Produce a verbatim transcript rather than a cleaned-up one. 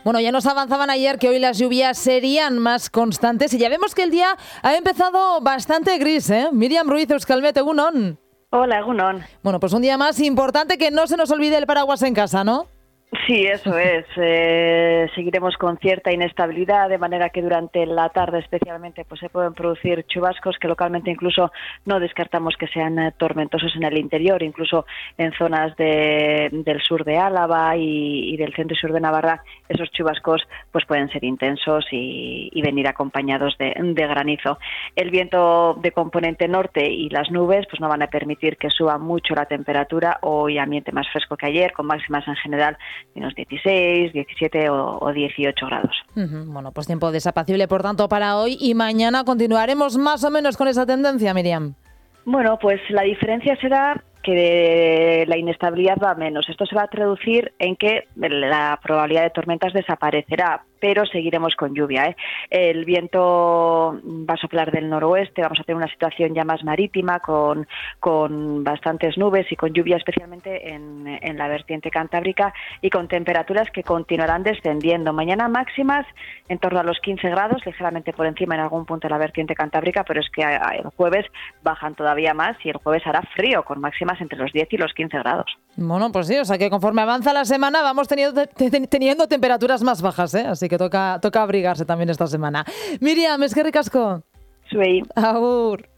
Bueno, ya nos avanzaban ayer que hoy las lluvias serían más constantes y ya vemos que el día ha empezado bastante gris, ¿eh? Miriam Ruiz, Euskalmet, egunon. Hola, egunon. Bueno, pues un día más importante, que no se nos olvide el paraguas en casa, ¿no? Sí, eso es. Eh, seguiremos con cierta inestabilidad, de manera que durante la tarde especialmente pues se pueden producir chubascos que localmente incluso no descartamos que sean eh, tormentosos en el interior, incluso en zonas de, del sur de Álava y, y del centro y sur de Navarra. Esos chubascos pues pueden ser intensos y, y venir acompañados de, de granizo. El viento de componente norte y las nubes pues no van a permitir que suba mucho la temperatura. Hoy ambiente más fresco que ayer, con máximas en general menos dieciséis, diecisiete o, o dieciocho grados. Uh-huh. Bueno, pues tiempo desapacible, por tanto, para hoy, y mañana continuaremos más o menos con esa tendencia, Miriam. Bueno, pues la diferencia será que la inestabilidad va a menos. Esto se va a traducir en que la probabilidad de tormentas desaparecerá, pero seguiremos con lluvia, ¿eh? El viento va a soplar del noroeste, vamos a tener una situación ya más marítima, con, con bastantes nubes y con lluvia especialmente en, en la vertiente cantábrica, y con temperaturas que continuarán descendiendo. Mañana máximas en torno a los quince grados, ligeramente por encima en algún punto de la vertiente cantábrica, pero es que el jueves bajan todavía más y el jueves hará frío, con máximas entre los diez y los quince grados. Bueno, pues sí, o sea que conforme avanza la semana vamos teniendo, te, teniendo temperaturas más bajas, ¿eh? Así que toca, toca abrigarse también esta semana. Miriam, es que ricasco. Zuei. Agur.